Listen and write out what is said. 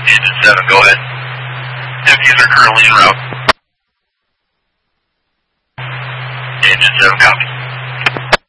Engine 7, go ahead. Empties are currently en route. Engine 7, copy.